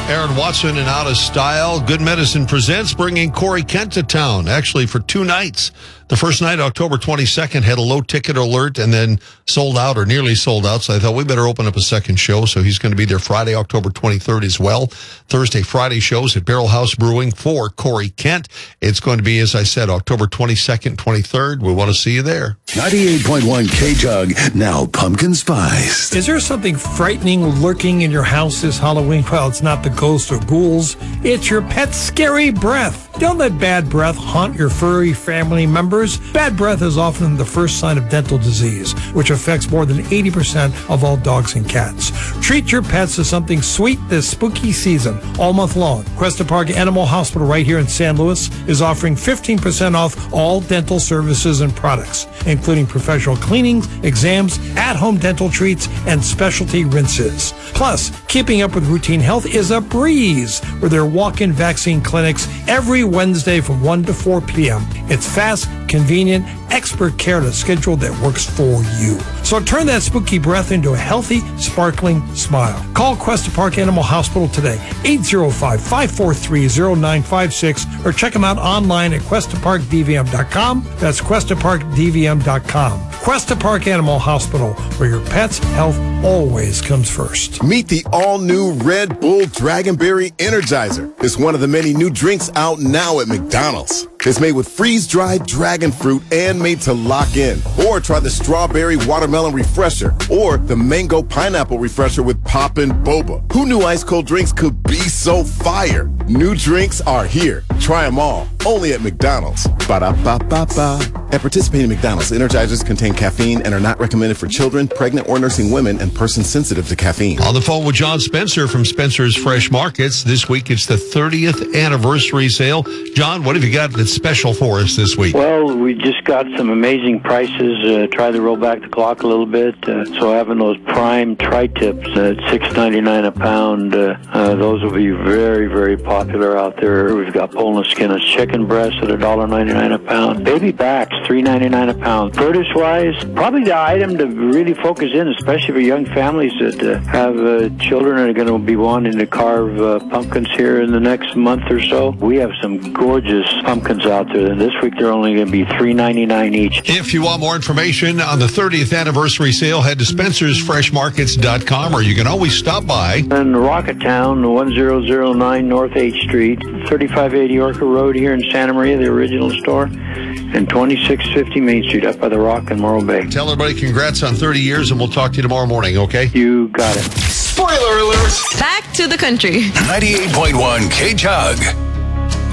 Aaron Watson and Out of Style. Good Medicine presents bringing Corey Kent to town, actually for 2 nights. The first night, October 22nd, had a low ticket alert and then sold out or nearly sold out. So I thought we better open up a second show. So he's going to be there Friday, October 23rd as well. Thursday, Friday shows at Barrel House Brewing for Corey Kent. It's going to be, as I said, October 22nd, 23rd. We want to see you there. 98.1 K-Jug, now pumpkin spice. Is there something frightening lurking in your house this Halloween? Well, it's not the ghosts or ghouls. It's your pet's scary breath. Don't let bad breath haunt your furry family members. Bad breath is often the first sign of dental disease, which affects more than 80% of all dogs and cats. Treat your pets to something sweet this spooky season, all month long. Cuesta Park Animal Hospital right here in San Luis is offering 15% off all dental services and products, including professional cleanings, exams, at-home dental treats, and specialty rinses. Plus, keeping up with routine health is a breeze with their walk-in vaccine clinics every Wednesday from 1 to 4 p.m. It's fast, convenient, expert care at a schedule that works for you. So turn that spooky breath into a healthy, sparkling smile. Call Cuesta Park Animal Hospital today, 805-543-0956, or check them out online at QuestaParkDVM.com. That's QuestaParkDVM.com. Cuesta Park Animal Hospital, where your pet's health always comes first. Meet the all-new Red Bull Dragonberry Energizer. It's one of the many new drinks out now at McDonald's. It's made with freeze-dried dragon fruit and made to lock in. Or try the Strawberry Watermelon Refresher or the Mango Pineapple Refresher with Poppin' Boba. Who knew ice-cold drinks could be so fire? New drinks are here. Try them all. Only at McDonald's. Ba-da-ba-ba-ba. At participating McDonald's, Energizers contain caffeine and are not recommended for children, pregnant or nursing women, and persons sensitive to caffeine. On the phone with John Spencer from Spencer's Fresh Markets. This week, it's the 30th anniversary sale. John, what have you got that's special for us this week? Well, we just got some amazing prices. Try to roll back the clock a little bit. So having those prime tri-tips at $6.99 a pound, those will be very, very popular out there. We've got boneless skinless chicken breasts at $1.99 a pound. Baby backs, $3.99 a pound. Produce-wise, probably the item to really focus in, especially for young families that have children that are going to be wanting to carve pumpkins here in the next month or so. We have some gorgeous pumpkins out there, and this week they're only going to be $3.99 each. If you want more information on the 30th anniversary sale, head to spencersfreshmarkets.com, or you can always stop by. In Rocketown, 1009 North 8th Street, 3580 Orca Road here in Santa Maria, the original store, and 2650 Main Street up by the Rock in Morro Bay. Tell everybody congrats on 30 years, and we'll talk to you tomorrow morning, okay? You got it. Spoiler alert! Back to the country. 98.1 K-Jug.